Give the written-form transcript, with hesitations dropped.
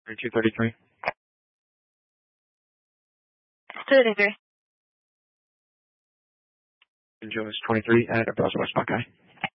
3233. 233. Joe is 23 at Browser West Buckeye.